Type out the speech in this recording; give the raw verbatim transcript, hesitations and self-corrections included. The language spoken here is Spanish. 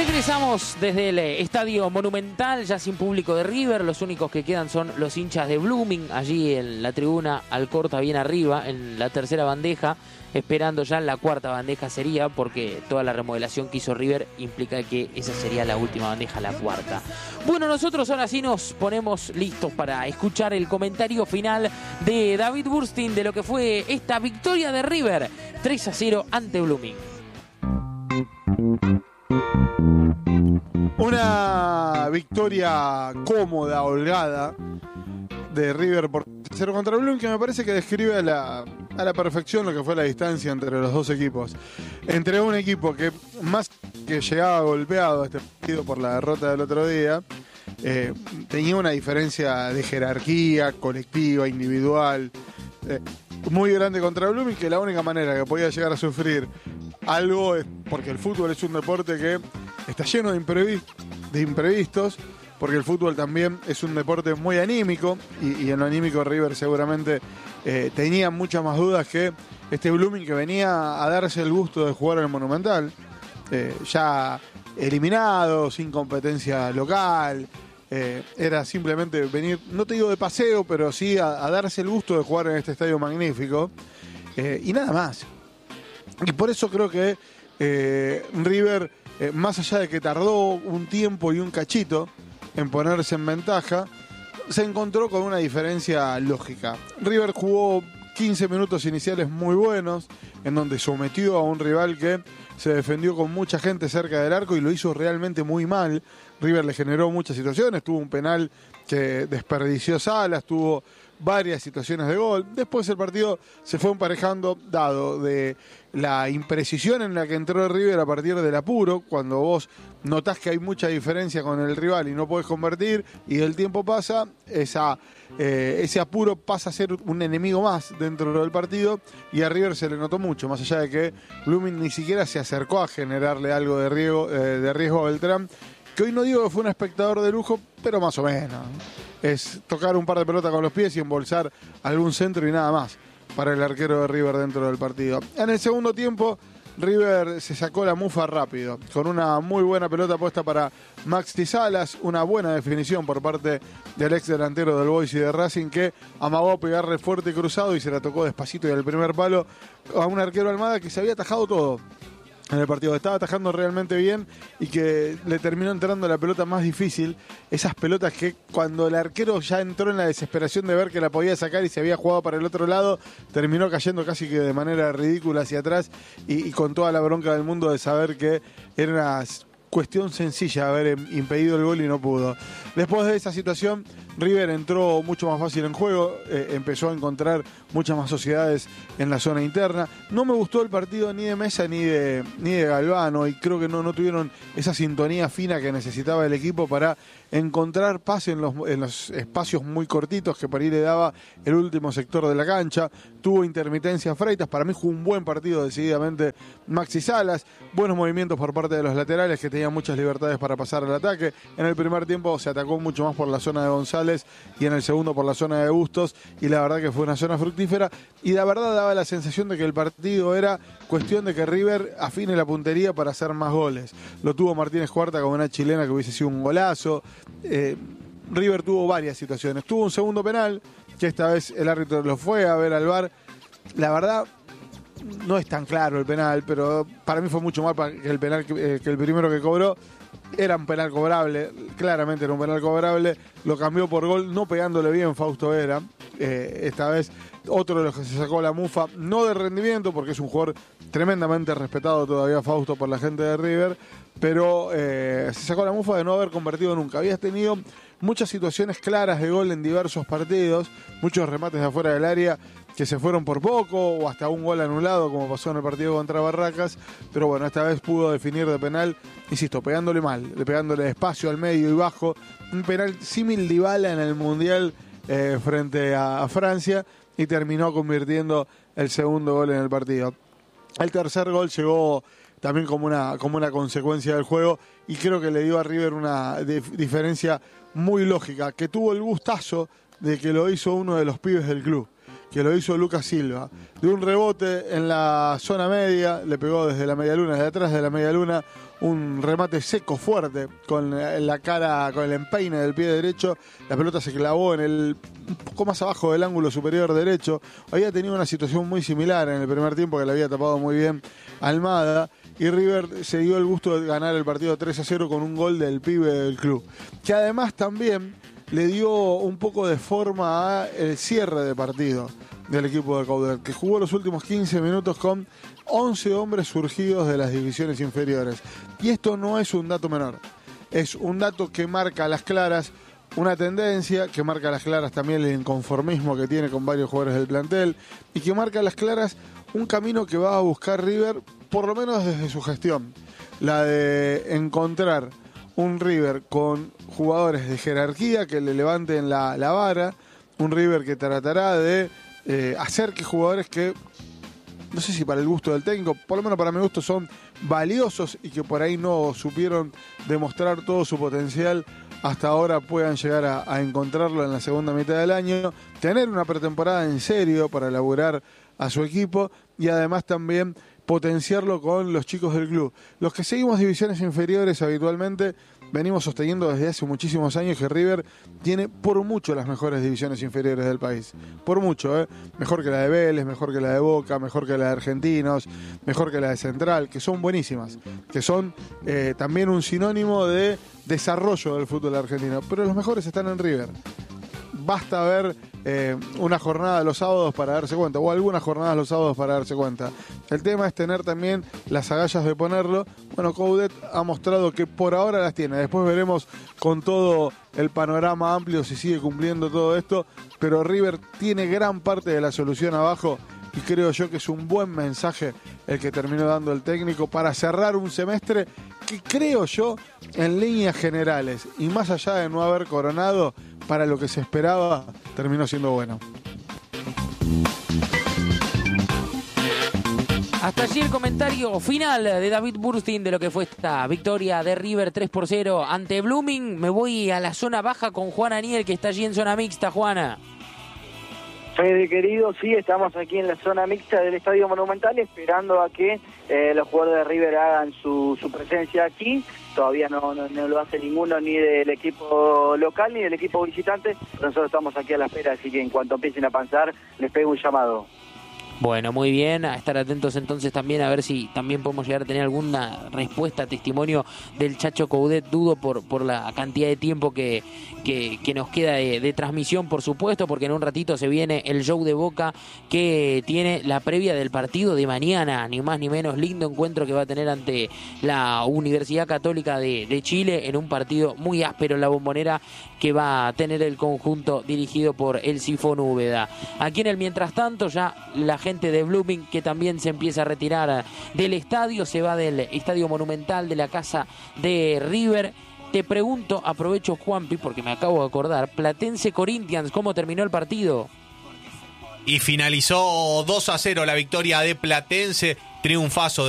Regresamos desde el Estadio Monumental, ya sin público de River. Los únicos que quedan son los hinchas de Blooming, allí en la tribuna Alcorta, bien arriba, en la tercera bandeja, esperando ya la cuarta bandeja sería, porque toda la remodelación que hizo River implica que esa sería la última bandeja, la cuarta. Bueno, nosotros ahora sí nos ponemos listos para escuchar el comentario final de David Burstein de lo que fue esta victoria de River, tres a cero ante Blooming. Una victoria cómoda, holgada de River por cero contra Blooming, que me parece que describe a la, a la perfección lo que fue la distancia entre los dos equipos. Entre un equipo que más que llegaba golpeado a este partido por la derrota del otro día, eh, tenía una diferencia de jerarquía colectiva, individual, eh, muy grande contra Blooming, que la única manera que podía llegar a sufrir algo es porque el fútbol es un deporte que está lleno de, imprevi- de imprevistos, porque el fútbol también es un deporte muy anímico, y, y en lo anímico River seguramente eh, tenía muchas más dudas que este Blooming, que venía a darse el gusto de jugar en el Monumental, eh, ya eliminado, sin competencia local, eh, era simplemente venir, no te digo de paseo, pero sí a, a darse el gusto de jugar en este estadio magnífico, eh, y nada más. Y por eso creo que eh, River, eh, más allá de que tardó un tiempo y un cachito en ponerse en ventaja, se encontró con una diferencia lógica. River jugó quince minutos iniciales muy buenos, en donde sometió a un rival que se defendió con mucha gente cerca del arco y lo hizo realmente muy mal. River le generó muchas situaciones, tuvo un penal que desperdició Salas, tuvo varias situaciones de gol. Después el partido se fue emparejando, dado de la imprecisión en la que entró River a partir del apuro, cuando vos notás que hay mucha diferencia con el rival y no podés convertir, y el tiempo pasa, esa, eh, ese apuro pasa a ser un enemigo más dentro del partido, y a River se le notó mucho, más allá de que Blooming ni siquiera se acercó a generarle algo de riesgo, eh, de riesgo a Beltrán, que hoy no digo que fue un espectador de lujo, pero más o menos. Es tocar un par de pelotas con los pies y embolsar algún centro y nada más para el arquero de River dentro del partido. En el segundo tiempo, River se sacó la mufa rápido, con una muy buena pelota puesta para Maxi Salas, una buena definición por parte del ex delantero del Boys y de Racing, que amagó a pegarle fuerte y cruzado y se la tocó despacito y al primer palo a un arquero Almada que se había atajado todo en el partido, estaba atajando realmente bien y que le terminó entrando la pelota más difícil, esas pelotas que cuando el arquero ya entró en la desesperación de ver que la podía sacar y se había jugado para el otro lado, terminó cayendo casi que de manera ridícula hacia atrás y, y con toda la bronca del mundo de saber que era una cuestión sencilla haber impedido el gol y no pudo. Después de esa situación, River entró mucho más fácil en juego, eh, empezó a encontrar muchas más sociedades en la zona interna. No me gustó el partido ni de Mesa ni de, ni de Galvano, y creo que no, no tuvieron esa sintonía fina que necesitaba el equipo para encontrar pase en los, en los espacios muy cortitos que por ahí le daba el último sector de la cancha. Tuvo intermitencia Freitas, para mí jugó un buen partido decididamente Maxi Salas, buenos movimientos por parte de los laterales que tenían muchas libertades para pasar al ataque. En el primer tiempo se atacó mucho más por la zona de González y en el segundo por la zona de Bustos, y la verdad que fue una zona fructífera, y la verdad daba la sensación de que el partido era cuestión de que River afine la puntería para hacer más goles. Lo tuvo Martínez Cuarta con una chilena que hubiese sido un golazo. Eh, River tuvo varias situaciones, tuvo un segundo penal que esta vez el árbitro lo fue a ver al V A R. La verdad no es tan claro el penal, pero para mí fue mucho más que el penal que, eh, que el primero que cobró. Era un penal cobrable, claramente era un penal cobrable, lo cambió por gol, no pegándole bien Fausto Vera. Eh, esta vez otro de los que se sacó la mufa, no de rendimiento, porque es un jugador tremendamente respetado todavía Fausto por la gente de River, pero eh, se sacó la mufa de no haber convertido nunca. Habías tenido muchas situaciones claras de gol en diversos partidos, muchos remates de afuera del área que se fueron por poco, o hasta un gol anulado, como pasó en el partido contra Barracas, pero bueno, esta vez pudo definir de penal, insisto, pegándole mal, pegándole espacio al medio y bajo, un penal símil Dybala en el Mundial eh, frente a, a Francia, y terminó convirtiendo el segundo gol en el partido. El tercer gol llegó también como una, como una consecuencia del juego, y creo que le dio a River una dif- diferencia muy lógica, que tuvo el gustazo de que lo hizo uno de los pibes del club, que lo hizo Lucas Silva. De un rebote en la zona media, le pegó desde la media luna, desde atrás de la media luna, un remate seco, fuerte, con la cara, con el empeine del pie derecho. La pelota se clavó en el un poco más abajo del ángulo superior derecho. Había tenido una situación muy similar en el primer tiempo, que le había tapado muy bien Almada. Y River se dio el gusto de ganar el partido tres a cero con un gol del pibe del club, que además también le dio un poco de forma al cierre de partido del equipo de Coudet, que jugó los últimos quince minutos con once hombres surgidos de las divisiones inferiores. Y esto no es un dato menor, es un dato que marca a las claras una tendencia, que marca a las claras también el inconformismo que tiene con varios jugadores del plantel, y que marca a las claras un camino que va a buscar River, por lo menos desde su gestión, la de encontrar un River con jugadores de jerarquía que le levanten la, la vara, un River que tratará de eh, hacer que jugadores que, no sé si para el gusto del técnico, por lo menos para mi gusto, son valiosos y que por ahí no supieron demostrar todo su potencial, hasta ahora puedan llegar a, a encontrarlo en la segunda mitad del año, tener una pretemporada en serio para elaborar a su equipo y además también potenciarlo con los chicos del club. Los que seguimos divisiones inferiores habitualmente venimos sosteniendo desde hace muchísimos años que River tiene por mucho las mejores divisiones inferiores del país. Por mucho, ¿eh? Mejor que la de Vélez, mejor que la de Boca, mejor que la de Argentinos, mejor que la de Central, que son buenísimas, que son eh, también un sinónimo de desarrollo del fútbol argentino. Pero los mejores están en River. Basta ver eh, una jornada los sábados para darse cuenta, o algunas jornadas los sábados para darse cuenta. El tema es tener también las agallas de ponerlo. Bueno, Coudet ha mostrado que por ahora las tiene. Después veremos con todo el panorama amplio si sigue cumpliendo todo esto. Pero River tiene gran parte de la solución abajo y creo yo que es un buen mensaje el que terminó dando el técnico para cerrar un semestre que creo yo, en líneas generales y más allá de no haber coronado, para lo que se esperaba, terminó siendo bueno. Hasta allí el comentario final de David Burstein de lo que fue esta victoria de River tres por cero ante Blooming. Me voy a la zona baja con Juan Aniel, que está allí en zona mixta. Juana. Fede querido, sí, estamos aquí en la zona mixta del Estadio Monumental esperando a que eh, los jugadores de River hagan su, su presencia aquí. Todavía no, no, no lo hace ninguno, ni del equipo local ni del equipo visitante. Nosotros estamos aquí a la espera, así que en cuanto empiecen a pasar, les pego un llamado. Bueno, muy bien, a estar atentos entonces también a ver si también podemos llegar a tener alguna respuesta, testimonio del Chacho Coudet. Dudo por, por la cantidad de tiempo que, que, que nos queda de, de transmisión, por supuesto, porque en un ratito se viene el show de Boca que tiene la previa del partido de mañana, ni más ni menos, lindo encuentro que va a tener ante la Universidad Católica de, de Chile en un partido muy áspero en la Bombonera que va a tener el conjunto dirigido por el Sifón Úbeda. Aquí en el mientras tanto ya la gente de Blooming que también se empieza a retirar del estadio, se va del Estadio Monumental de la casa de River. Te pregunto, aprovecho Juanpi porque me acabo de acordar, Platense Corinthians, ¿cómo terminó el partido? Y finalizó dos a cero la victoria de Platense, triunfazo de